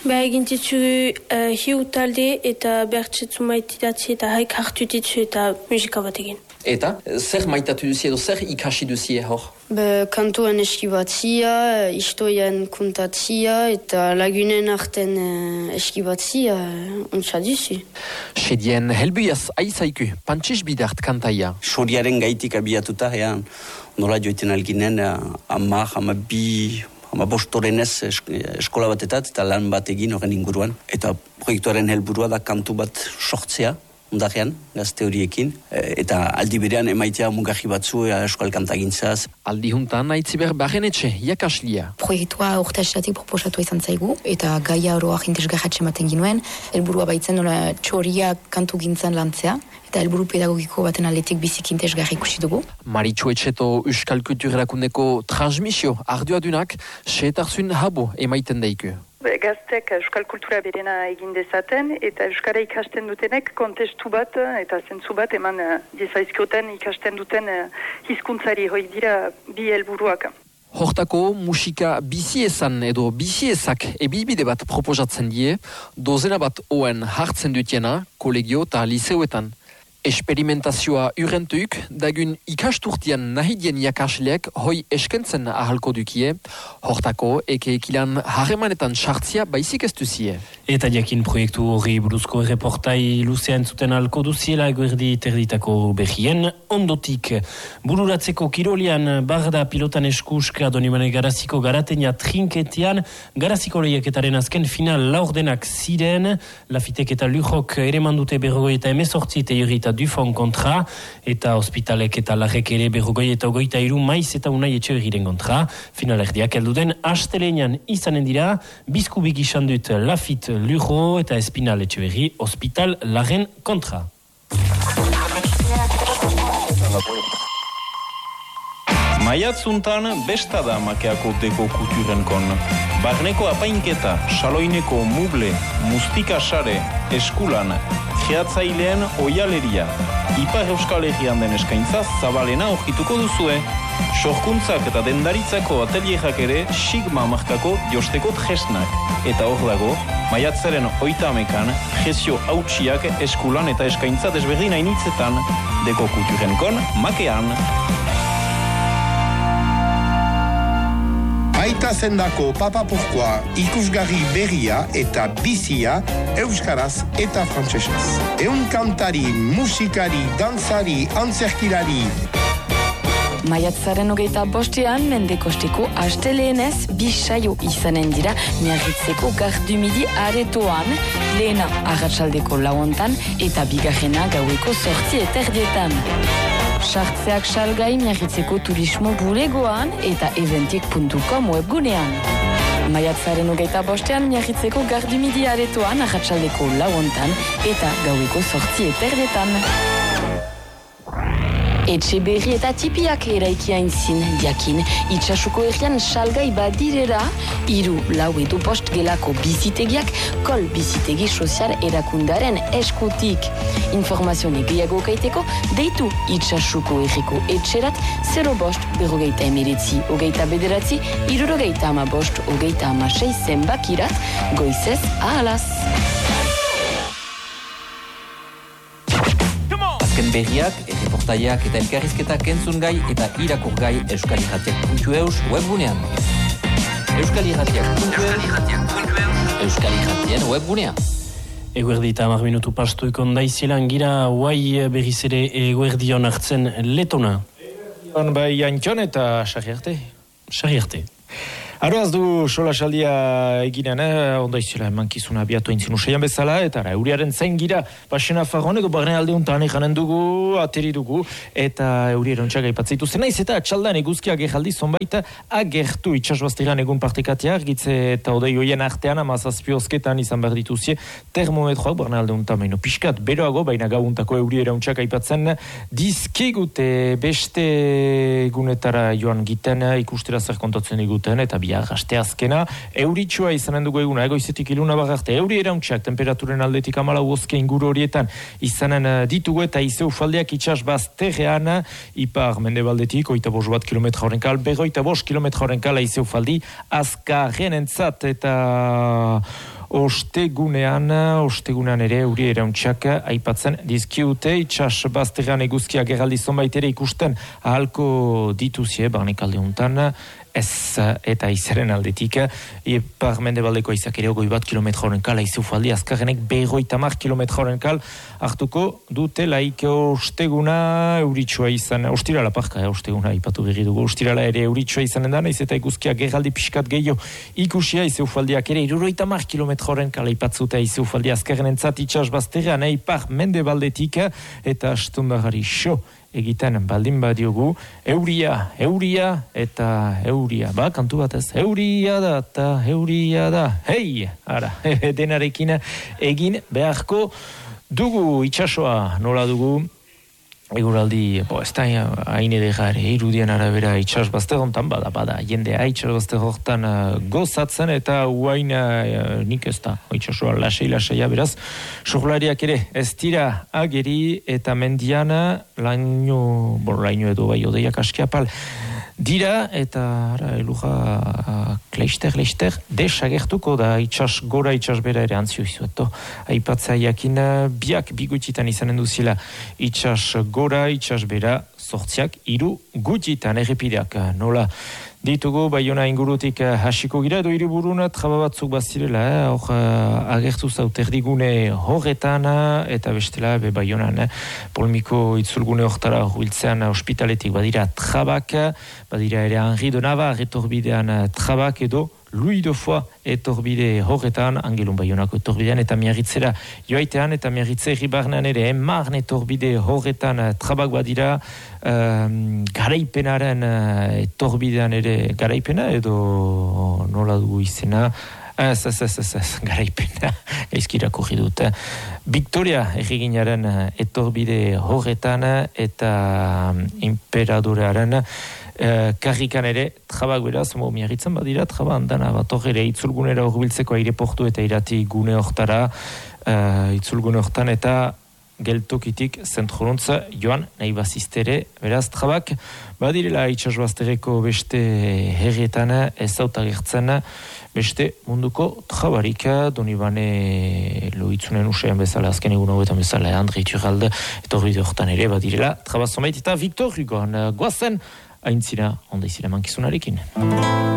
Egin ditzu hiu talde eta bertsetzu maitidatzi eta haik hartu ditzu eta musika bat egin. Eta, zer maitatu duzie edo zer ikasi duzie hor? Kantoan eskibatzia, historian kontatzia eta lagunen arten eskibatzia ontsa duzu. Sedien helbuiaz aizaiku, Pantxis Bidart kantaia. Soriaren gaitik abiatuta, nola joiten alginen, bostorenez eskola batetat eta lan bat egin horren inguruan. Eta proiektuaren helburua da kantu bat sortzea, ondarean, gazte horiekin, eta aldi berean emaitea mugaji batzu eskal kantagintzaz. Aldi juntan aitziber barrenetxe, jakaslia. Proiektua urteaxetatik proposatu izan zaigu, eta gaia oroak intesgarratxe ematen ginuen, helburua baitzen nola txoria kantu gintzen lantzea, eta helburu pedagogiko baten aldetik bizik intesgarri ikusi dugu. Maritxo Etxeto Euskal Kultur Erakundeko transmisio arduadunak, seetarzun habo emaiten daiku. Gazteak euskal kultura berena egin dezaten eta euskara ikasten dutenek kontestu bat eta zentzu bat eman dizaizkioten ikasten duten hizkuntzari hoi dira bi helburuak. Hortako musika biziezan edo biziezak ebilbide bat proposatzen die, dozena bat oen hartzen dutiena kolegio eta liseuetan. Esperimentazioa urentuik, dagun ikasturtian nahidien jakasleak hoi eskentzen ahalko dukie, hortako ekilan harremanetan sartzia baizik ez duzie. Eta jakin proiektu hori buruzko reportai luzean zuten alko duziela eguerdi terditako behien ondotik. Bururatzeko kirolian barda pilotan eskuska Donibane Garaziko garatenia trinketian, Garaziko lehiaketaren azken final laurdenak ziren, Lafitek eta Lujok ere mandute berrogoi eta emezortzi teorita Dufon kontra, eta hospitalek eta larrek ere berrogoi eta ogoita iru maiz eta unai etxeberriren kontra. Finalerdiak helduden astelenean izanen dira, bizkubik izan dut Lafit Lujo eta Espinal etxeberri hospital larren kontra. Maiatzuntan besta da makeako deko kulturen kon. Barneko apainketa, saloineko muble, mustika sare, eskulan, gehatzaileen oialeria. Ipar Euskal Herrian den eskaintza zabalena orkituko duzue. Sorkuntzak eta dendaritzako atelierak ere sigma markako josteko tresnak. Eta hor dago, maiatzaren 30ean, prezio hautsiak eskulan eta eskaintza desberdin hainitzetan. Deko kulturen kon, makean. Aita zendako Papa Pourquoi ikusgarri berria eta bizia euskaraz eta frantsesez. Ehun kantari, musikari, dantzari, antzerkilari. Maiatzaren 25ean mendekosteko asteleenez bisaio izanen dira Miarritzeko Gardumidi aretoan, lehena arratsaldeko 4 eta bigarrena gaueko 8:30. Sartzeak salgai Miarritzeko turismo bulegoan eta eventik.com webgunean. Maiatzaren 25ean Miarritzeko Gardumidi aretoan arratsaldeko 4 eta gaueko 8:30. Etxe berri eta tipiak eraiki aintzin, diakin, itxasuko herrian salgai badirera, 3, 4 edo 5 gelako bizitegiak, kol bizitegi sozial erakundaren eskutik. Informazioa gehiago kaiteko, deitu itxasuko herriko etxerat, 0-5-49 29-15-15 zenbakirat, goizez ahalaz. Azken berriak, reportaiak eta elkarrizketak entzun gai eta irakur gai euskalirratiak.eus webgunean. Euskalirratien webgunean. Eguerdi eta 10 minutu pastuikon daizilan gira guai berriz ere eguerdion hartzen letona. Eguerdion bai jantxon eta sarri arte. Aroaz du solasaldia eginean, ondaizela emankizuna abiatu entzinu seian bezala, eta euriaren zain gira, pasena farron edo barne alde untan ekanen dugu, ateri dugu, eta euriaren txaga ipatzeitu zenaiz, eta atxaldan eguzkiak ejaldi zonbaita agertu itxasbazteran egun partekatia, argitze eta odei hoien artean, amazazpiozketan izan behar dituzie, termometroak barne alde untan baino piskat, beroago, baina gauntako euriaren txaga ipatzen dizkigute beste egunetara joan giten, ikustera zer kontatzen eguten, eta aste azkena, euritsua izanen dugu eguna, egoizetik iluna bagarte, euri erauntxak, temperaturen aldetik 14 bozke inguru horietan izanen ditugu eta izeu faldeak itxas bazterrean, ipar mendebaldetik, 25 kilometra horrenkal, 25 kilometra horrenkala izeu faldi, azkarren entzat eta ostegunean ere euri erauntxak aipatzen dizkiute, itsas bazterrean eguzkia geraldi zonbait ere ikusten ahalko dituzie, barnekalde untan, ez eta izaren aldetik, ipar mendebaldeko aizak ere 21 kilometroren kal, aizufaldi azkarrenek 50 kilometroren kal, hartuko dute laik osteguna euritsua izan, ostirala parka, osteguna ipatu berri dugu, ostirala ere euritsua izanen da, naiz eta eguzkia geraldi pixkat gehiago ikusia, aizufaldiak ere 70 kilometroren kal aipatzuta aizufaldi azkarrenen itsas bazterrean, ipar mendebaldetik, eta astundagari egiten baldin badiogu, euria, eta euria, kantu bat ez, euria da, eta euria da, hei, ara, denarekin egin beharko dugu, itxasoa nola dugu, eguraldi, ez da hain edera ere, irudien arabera itxas bazterrontan, bada, jendea itxas bazterrontan gozatzen, eta uain nik ez da, itxasoa lasai-lasaia beraz, sohlariak ere ez dira ageri, eta mendiana laino edo bai odeiak askiapal dira, eta eluja kleister desagertuko da itxas gora, itxas bera ere antzio izueto. Aipatzea jakin biak bigutitan izanen duzila itxas gora, itxas bera, sortziak, 3 gutitan errepideak nola ditugu, Baiona ingurutik hasiko gira, edo hiriburun traba batzuk bazirela, agertu zaut erdigune horretan, eta bestela, Baionan, polemiko itzulgune hortara huiltzean ospitaletik badira trabak, badira ere Henri de Navarre etorbidean trabak edo, Louis de Foix etorbide horretan, Angelun Baionako etorbidean, eta Miarritzera joaitean, eta Miarritze erribarnean ere, Marne etorbide horretan trabak badira, garaipenaren etorbidean ere, garaipena edo nola dugu izena, garaipena, gaizkirako dut. Victoria erriginaren etorbide horretan, eta imperadorearen karrikan ere, trabak beraz, Miarritzen badira, traba handana bat ere itzulgunera horbiltzeko aireportu eta irati gune hortara, itzulgune hortan eta geltokitik zentronuntza joan nahi baziztere, beraz, trabak badirela itxasbaztereko beste herrietan ez autagertzen beste munduko trabarik, Donibane loitzunen usean bezala, azken egun hauetan bezala, Andre Iturralde, eta horri hortan ere badirela, trabazomait eta Victor Hugoan, guazen, aintzira, onda izira mankizunarekin.